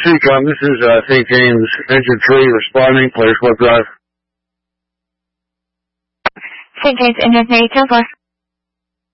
CCOM, this is St. James, Engine 3, responding, Players Club Drive. St. James, Engine 3, 2-4.